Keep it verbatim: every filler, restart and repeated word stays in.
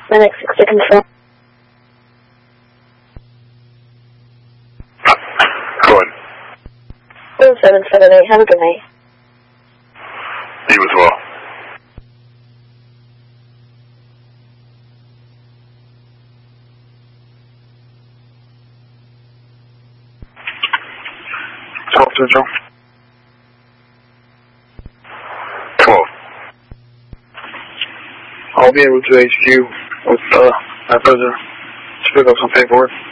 Medic six to control. Go ahead. one seven seven eight, have a good night. You as well. twelve Central. twelve. I'll be able to H Q with uh, my brother to pick up some paperwork.